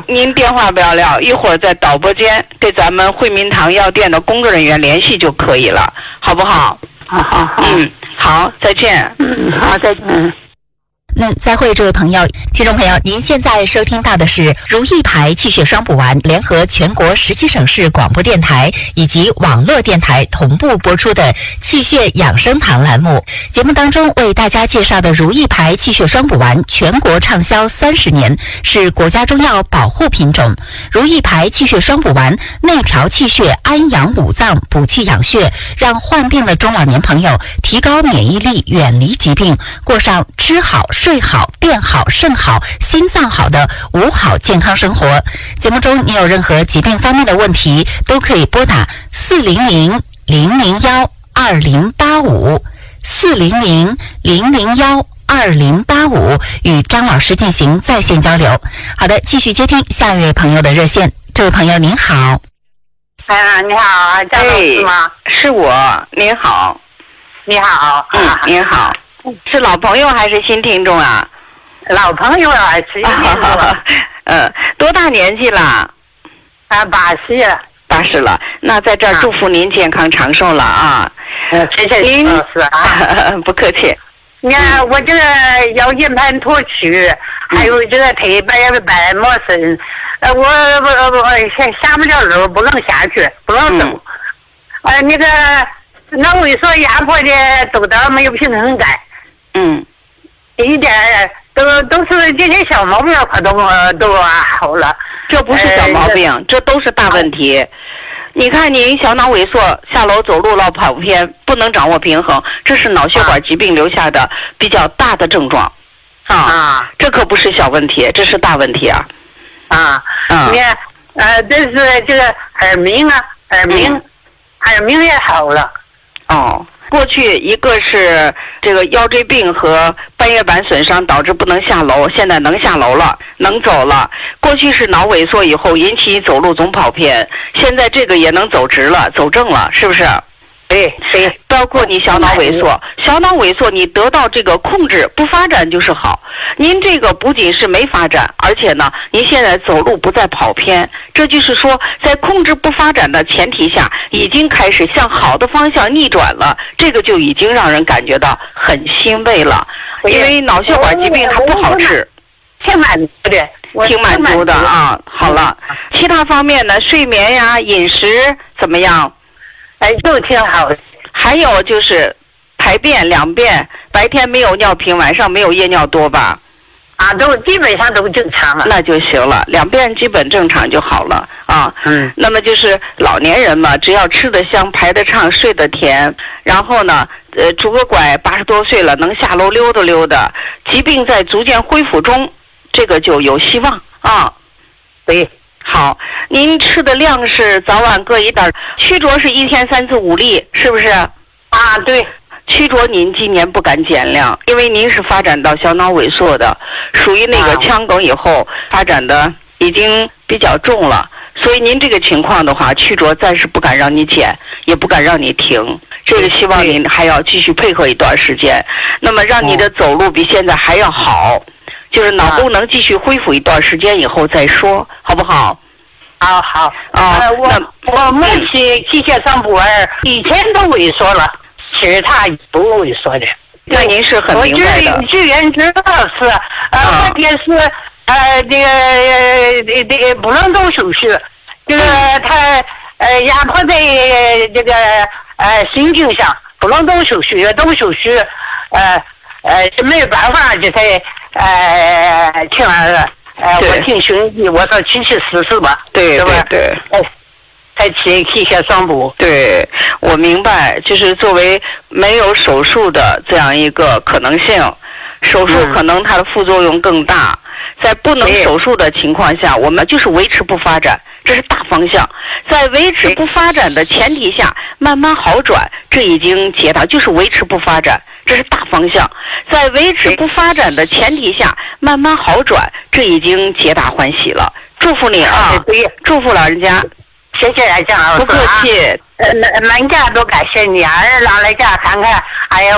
您电话不要撂，一会儿在导播间给咱们惠民堂药店的工作人员联系就可以了，好不好？ 好。 好，再见。 好，再见。 再会，这位朋友。听众朋友，您现在收听到的是如意牌气血双补丸联合全国17省市广播电台以及网络电台同步播出的气血养生堂栏目。节目当中为大家介绍的如意牌气血双补丸全国畅销30年，是国家中药保护品种。如意牌气血双补丸内调气血，安养五脏，补气养血，让患病的中老年朋友提高免疫力，远离疾病，过上吃好睡好变好肾好心脏好的五好健康生活。节目中你有任何疾病方面的问题，都可以拨打400-001-2085 400-001-2085与张老师进行在线交流。好的，继续接听下一位朋友的热线。这位朋友您好。 你好，张老师吗？ 是我，您好。 你好。 您好。是老朋友还是新听众啊？ 老朋友啊，是新听众。 多大年纪了 ？80 了。那在这儿祝福您健康长寿了啊！ 谢谢您老师啊。 不客气。 你看我这个腰间盘突出，还有这个腿白膜生，我下不了楼，不能下去，不能走。那个脑萎缩压迫的走道没有平衡感。一点都是这些小毛病，可都好了。 这不是小毛病，这都是大问题。你看您小脑萎缩，下楼走路老跑偏，不能掌握平衡，这是脑血管疾病留下的比较大的症状。这可不是小问题，这是大问题啊。 你看，这是这个耳鸣也好了。 过去一个是这个腰椎病和半月板损伤导致不能下楼，现在能下楼了，能走了。过去是脑萎缩以后引起走路总跑偏，现在这个也能走直了，走正了，是不是？ 对。 包括你小脑萎缩，你得到这个控制不发展就是好。您这个不仅是没发展，而且呢，您现在走路不再跑偏，这就是说，在控制不发展的前提下，已经开始向好的方向逆转了。这个就已经让人感觉到很欣慰了，因为脑血管疾病它不好治。 挺满足的啊。好了，其他方面呢，睡眠呀、饮食怎么样？ 都挺好的。 还有就是排便2便，白天没有尿频，晚上没有夜尿多吧？ 都基本上都正常了。 那就行了，2便基本正常就好了啊。那么就是老年人嘛，只要吃得香、排得畅、睡得甜，然后呢，拄个拐，80多岁了能下楼溜达溜达，疾病在逐渐恢复中，这个就有希望啊。 对。 好，您吃的量是早晚各一点，曲卓是1天3次5粒，是不是？ 对。 曲卓您今年不敢减量，因为您是发展到小脑萎缩的，属于那个腔梗以后发展的已经比较重了，所以您这个情况的话，曲卓暂时不敢让你减，也不敢让你停，这个希望您还要继续配合一段时间。那么让你的走路比现在还要好，就是脑功能继续恢复一段时间以后再说，好不好？ 好。我母亲气血双补丸以前都萎缩了，其他不萎缩的。 那您是很明白的。 我居然知道是，问题是这个不能动手术，这个他压迫在这个神经上，不能动手术，动手术是没有办法，就才听我听兄弟我说去试试吧， 对吧？对。 才气血双补。 对，我明白，就是作为没有手术的这样一个可能性，手术可能它的副作用更大。在不能手术的情况下，我们就是维持不发展，这是大方向。在维持不发展的前提下，慢慢好转，这已经解答，就是维持不发展，这是大方向。在维持不发展的前提下，慢慢好转，这已经皆大欢喜了。祝福你啊！祝福老人家。 谢谢张老师， 不客气。 满家都感谢你，儿郎来家看看，哎呀。